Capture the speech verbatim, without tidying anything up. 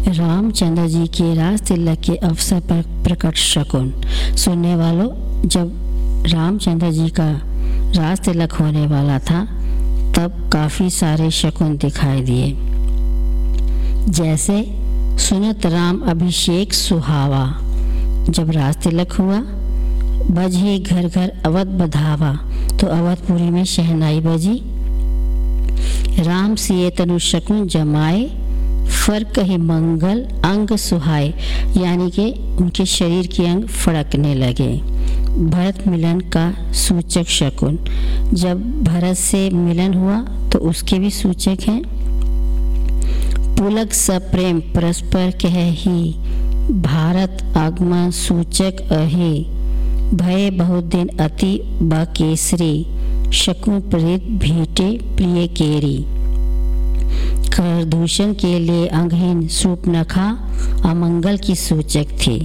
रामचंद्र जी के राज तिलक के अवसर पर प्रकट शकुन। सुनने वालों, जब रामचंद्र जी का राज तिलक होने वाला था तब काफ़ी सारे शकुन दिखाई दिए, जैसे सुनत राम अभिषेक सुहावा। जब राज तिलक हुआ, बजे घर घर अवध बधावा, तो अवधपुरी में शहनाई बजी। राम सिए तनु शकुन जमाए, फर्क ही मंगल अंग सुहाए, यानी कि उनके शरीर के अंग फड़कने लगे। भरत मिलन का सूचक शकुन। जब भरत से मिलन हुआ तो उसके भी सूचक हैं। पुलक सप्रेम परस्पर कह ही, भारत आगमन सूचक अहि। भय बहुत दिन अति बकेसरी, शकुन प्रीत भीटे प्रिय केरी। कर दूषण के लिए अंगहीन सूपनखा अमंगल की सूचक थी।